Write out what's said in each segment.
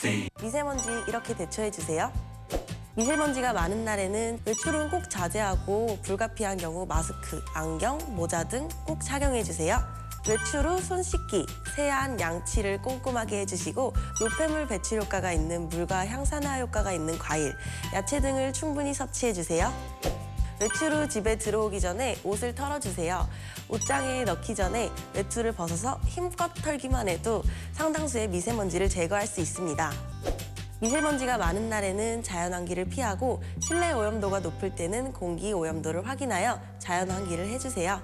미세먼지 이렇게 대처해주세요. 미세먼지가 많은 날에는 외출은 꼭 자제하고 불가피한 경우 마스크, 안경, 모자 등 꼭 착용해주세요. 외출 후 손 씻기, 세안, 양치를 꼼꼼하게 해주시고 노폐물 배출 효과가 있는 물과 향산화 효과가 있는 과일, 야채 등을 충분히 섭취해주세요. 외출 후 집에 들어오기 전에 옷을 털어주세요. 옷장에 넣기 전에 외투를 벗어서 힘껏 털기만 해도 상당수의 미세먼지를 제거할 수 있습니다. 미세먼지가 많은 날에는 자연환기를 피하고 실내 오염도가 높을 때는 공기 오염도를 확인하여 자연환기를 해주세요.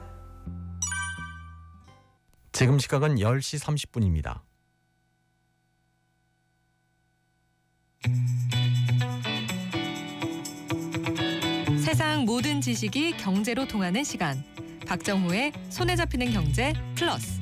지금 시각은 10시 30분입니다. 세상 모든 지식이 경제로 통하는 시간. 박정호의 손에 잡히는 경제 플러스.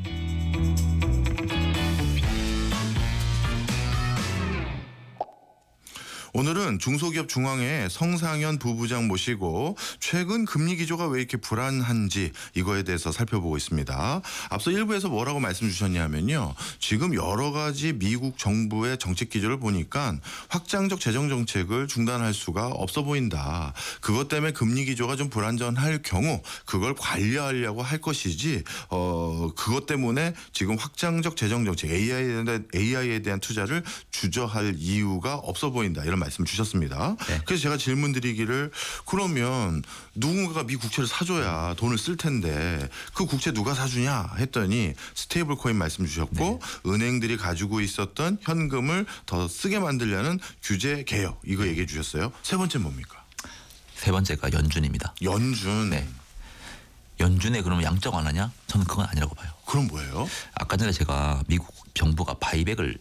오늘은 중소기업 중앙회 성상현 부부장 모시고 최근 금리 기조가 왜 이렇게 불안한지 이거에 대해서 살펴보고 있습니다. 앞서 1부에서 뭐라고 말씀 주셨냐면요. 지금 여러 가지 미국 정부의 정책 기조를 보니까 확장적 재정 정책을 중단할 수가 없어 보인다. 그것 때문에 금리 기조가 좀 불안전할 경우 그걸 관리하려고 할 것이지 그것 때문에 지금 확장적 재정 정책 AI에 대한 투자를 주저할 이유가 없어 보인다. 이런 말씀 주셨습니다. 네. 그래서 제가 질문 드리기를 그러면 누군가가 미 국채를 사줘야 돈을 쓸 텐데 그 국채 누가 사주냐 했더니 스테이블 코인 말씀 주셨고 은행들이 가지고 있었던 현금을 더 쓰게 만들려는 규제 개혁 이거 얘기해 주셨어요. 세 번째 뭡니까? 세 번째가 연준입니다. 연준. 네. 연준에 그러면 양적 완화냐? 저는 그건 아니라고 봐요. 그럼 뭐예요? 아까 전에 제가 미국 정부가 바이백을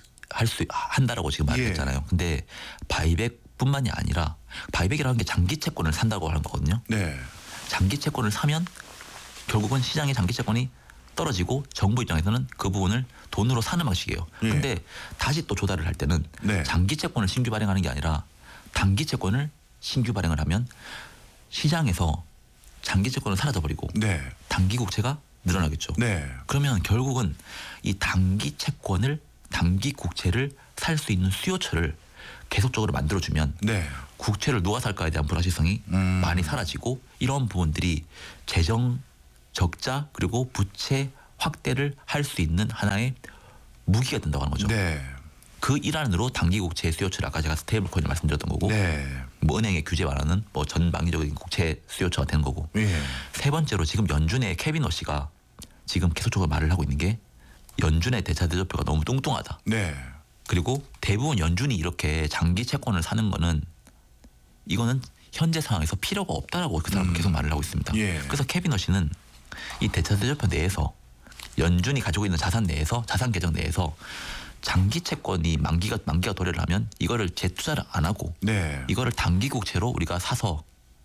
한다라고 지금 말했잖아요. 근데 바이백뿐만이 아니라 바이백이라는 게 장기 채권을 산다고 하는 거거든요. 네. 장기 채권을 사면 결국은 시장의 장기 채권이 떨어지고 정부 입장에서는 그 부분을 돈으로 사는 방식이에요. 근데 다시 또 조달을 할 때는 장기 채권을 신규 발행하는 게 아니라 단기 채권을 신규 발행을 하면 시장에서 장기 채권은 사라져버리고 단기 국채가 늘어나겠죠. 그러면 결국은 이 단기 채권을 단기 국채를 살 수 있는 수요처를 계속적으로 만들어주면 국채를 누가 살까에 대한 불확실성이 많이 사라지고 이런 부분들이 재정 적자 그리고 부채 확대를 할 수 있는 하나의 무기가 된다고 하는 거죠. 그 일환으로 단기 국채의 수요처를 아까 제가 스테이블 코인을 말씀드렸던 거고 뭐 은행의 규제 완화는 뭐 전방위적인 국채 수요처가 되는 거고 세 번째로 지금 연준의 케빈 워시가 지금 계속적으로 말을 하고 있는 게 연준의 대차 대조표가 너무 뚱뚱하다. 그리고 대부분 연준이 이렇게 장기 채권을 사는 거는 이거는 현재 상황에서 필요가 없다라고 그 사람은 계속 말을 하고 있습니다. 그래서 케빈 워시는 이 대차 대조표 내에서 연준이 가지고 있는 자산 내에서 자산 계정 내에서 장기 채권이 만기가 도래를 하면 이거를 재투자를 안 하고 이거를 단기 국채로 우리가 사서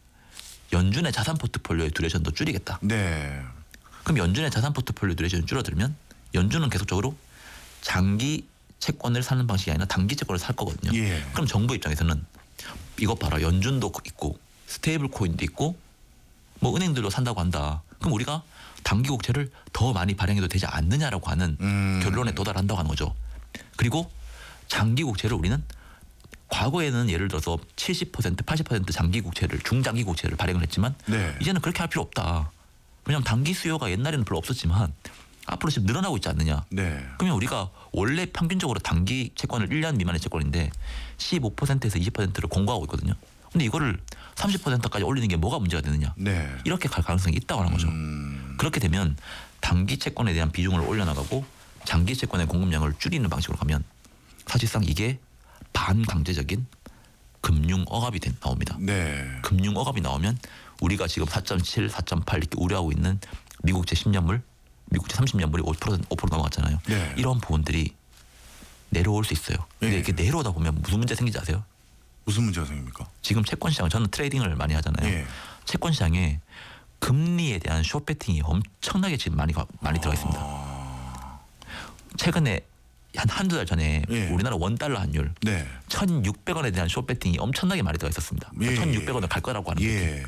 연준의 자산 포트폴리오의 듀레이션도 줄이겠다. 그럼 연준의 자산 포트폴리오 듀레이션이 줄어들면 연준은 계속적으로 장기 채권을 사는 방식이 아니라 단기 채권을 살 거거든요. 그럼 정부 입장에서는 이것 봐라. 연준도 있고 스테이블 코인도 있고 뭐 은행들도 산다고 한다. 그럼 우리가 단기 국채를 더 많이 발행해도 되지 않느냐라고 하는 결론에 도달한다고 하는 거죠. 그리고 장기 국채를 우리는 과거에는 예를 들어서 70% 80% 장기 국채를 중장기 국채를 발행을 했지만 이제는 그렇게 할 필요 없다. 왜냐하면 단기 수요가 옛날에는 별로 없었지만 앞으로 지금 늘어나고 있지 않느냐. 그러면 우리가 원래 평균적으로 단기 채권을 1년 미만의 채권인데 15%에서 20%를 공고하고 있거든요. 근데 이거를 30%까지 올리는 게 뭐가 문제가 되느냐. 이렇게 갈 가능성이 있다고 하는 거죠. 그렇게 되면 단기 채권에 대한 비중을 올려나가고 장기 채권의 공급량을 줄이는 방식으로 가면 사실상 이게 반강제적인 금융 억압이 나옵니다. 금융 억압이 나오면 우리가 지금 4.7, 4.8 이렇게 우려하고 있는 미국채 10년물 미국채 30년물이 5% 넘어갔잖아요. 이런 부분들이 내려올 수 있어요. 근데 이렇게 내려오다 보면 무슨 문제 생기지 아세요? 무슨 문제가 생깁니까? 지금 채권 시장 저는 트레이딩을 많이 하잖아요. 채권 시장에 금리에 대한 숏배팅이 엄청나게 지금 많이 들어가 있습니다. 최근에 한두 달 전에 우리나라 원달러 환율 1,600원에 대한 숏배팅이 엄청나게 많이 들어가 있었습니다. 1,600원을 갈 거라고 하는 거죠.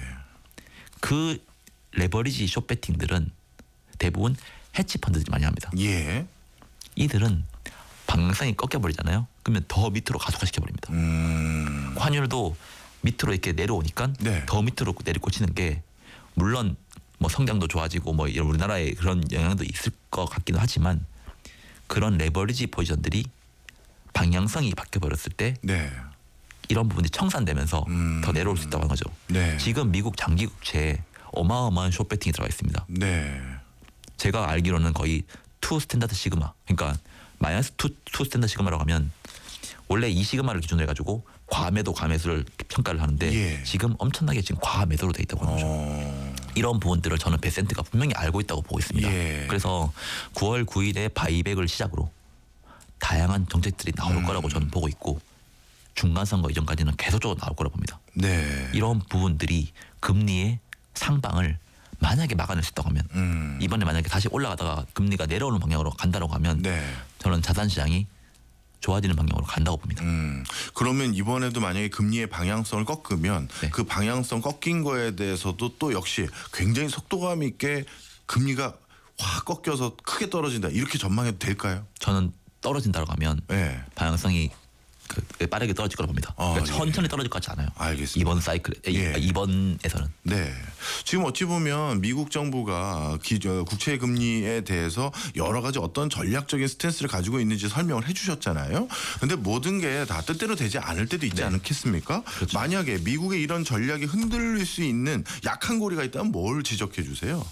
그 레버리지 숏배팅들은 대부분 해치펀드들이 많이 합니다. 이들은 방향성이 꺾여버리잖아요. 그러면 더 밑으로 가속화시켜 버립니다. 환율도 밑으로 이렇게 내려오니까 네. 더 밑으로 내리꽂히는 게 물론 뭐 성장도 좋아지고 뭐 이런 우리나라에 그런 영향도 있을 것 같기는 하지만 그런 레버리지 포지션들이 방향성이 바뀌어 버렸을 때 네. 이런 부분이 청산되면서 더 내려올 수 있다고 하는 거죠. 네. 지금 미국 장기 국채에 어마어마한 숏배팅이 들어가 있습니다. 네. 제가 알기로는 거의 투 스탠다드 시그마, 그러니까 마이너스 투 스탠다드 시그마라고 하면 원래 이 시그마를 기준으로 해가지고 과매도 과매수를 평가를 하는데 예. 지금 엄청나게 지금 과매도로 돼 있다고 하는 거죠. 이런 부분들을 저는 베센트가 분명히 알고 있다고 보고 있습니다. 예. 그래서 9월 9일에 바이백을 시작으로 다양한 정책들이 나올 거라고 저는 보고 있고 중간 선거 이전까지는 계속적으로 나올 거라고 봅니다. 네. 이런 부분들이 금리의 상방을 만약에 막아낼 수 있다고 하면 이번에 만약에 다시 올라가다가 금리가 내려오는 방향으로 간다고 하면 네. 저는 자산시장이 좋아지는 방향으로 간다고 봅니다. 그러면 이번에도 만약에 금리의 방향성을 꺾으면 네. 그 방향성 꺾인 거에 대해서도 또 역시 굉장히 속도감 있게 금리가 확 꺾여서 크게 떨어진다 이렇게 전망해도 될까요? 저는 떨어진다고 하면 네. 방향성이 빠르게 떨어질 거라고 봅니다. 그러니까 예. 천천히 떨어질 것 같지 않아요. 알겠습니다. 이번 사이클, 예. 이번에서는. 네. 지금 어찌 보면 미국 정부가 국채 금리에 대해서 여러 가지 어떤 전략적인 스탠스를 가지고 있는지 설명을 해주셨잖아요. 근데 모든 게 다 뜻대로 되지 않을 때도 있지 네. 않겠습니까? 그렇죠. 만약에 미국의 이런 전략이 흔들릴 수 있는 약한 고리가 있다면 뭘 지적해 주세요?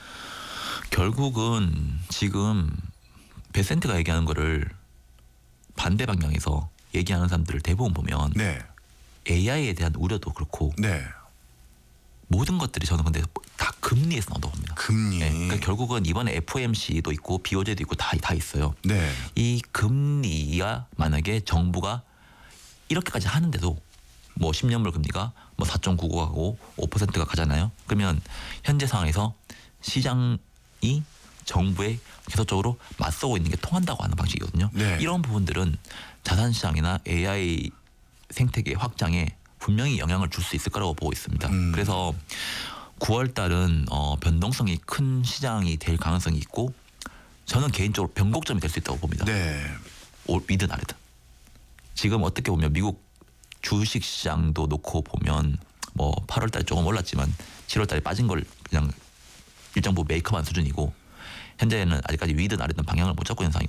결국은 지금 베센트가 얘기하는 거를 반대 방향에서 얘기하는 사람들을 대부분 보면 네. AI에 대한 우려도 그렇고 네. 모든 것들이 저는 근데 다 금리에서 나온다고 봅니다. 금리. 네, 그러니까 결국은 이번에 FOMC도 있고 BOJ도 있고 다 있어요. 네. 이 금리가 만약에 정부가 이렇게까지 하는데도 뭐 10년물 금리가 뭐 4.99하고 5%가 가잖아요. 그러면 현재 상황에서 시장이 정부에 계속적으로 맞서고 있는 게 통한다고 하는 방식이거든요. 네. 이런 부분들은 자산시장이나 AI 생태계 확장에 분명히 영향을 줄 수 있을 거라고 보고 있습니다. 그래서 9월 달은 변동성이 큰 시장이 될 가능성이 있고 저는 개인적으로 변곡점이 될 수 있다고 봅니다. 네. 위든 아래든. 지금 어떻게 보면 미국 주식 시장도 놓고 보면 뭐 8월 달에 조금 올랐지만 7월 달에 빠진 걸 그냥 일정 부분 메이크업한 수준이고 현재는 아직까지 위든 아래든 방향을 못 잡고 있는 상황이거든요.